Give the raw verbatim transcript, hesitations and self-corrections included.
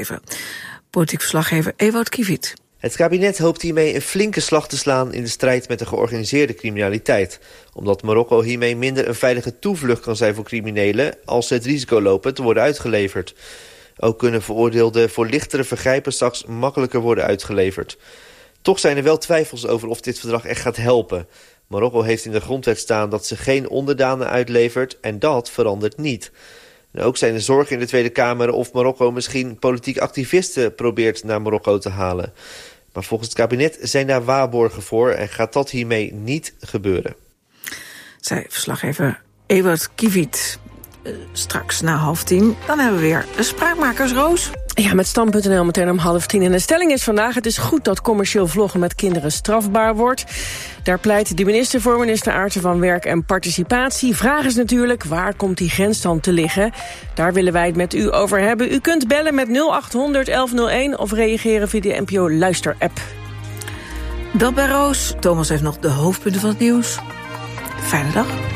geven. Politiek verslaggever Ewout Kiviet. Het kabinet hoopt hiermee een flinke slag te slaan in de strijd met de georganiseerde criminaliteit. Omdat Marokko hiermee minder een veilige toevlucht kan zijn voor criminelen als ze het risico lopen te worden uitgeleverd. Ook kunnen veroordeelden voor lichtere vergrijpen straks makkelijker worden uitgeleverd. Toch zijn er wel twijfels over of dit verdrag echt gaat helpen. Marokko heeft in de grondwet staan dat ze geen onderdanen uitlevert en dat verandert niet. En ook zijn er zorgen in de Tweede Kamer of Marokko misschien politiek activisten probeert naar Marokko te halen. Maar volgens het kabinet zijn daar waarborgen voor en gaat dat hiermee niet gebeuren. Zij verslaggever Ewout Kiviet. Uh, straks na half tien, dan hebben we weer de Spraakmakers, Roos. Ja, met Stand punt n l meteen om half tien. En de stelling is vandaag: het is goed dat commercieel vloggen met kinderen strafbaar wordt. Daar pleit de minister voor, minister Aartsen van Werk en Participatie. Vraag is natuurlijk, waar komt die grens dan te liggen? Daar willen wij het met u over hebben. U kunt bellen met nul acht honderd elf nul een of reageren via de N P O Luister-app. Dat bij Roos. Thomas heeft nog de hoofdpunten van het nieuws. Fijne dag.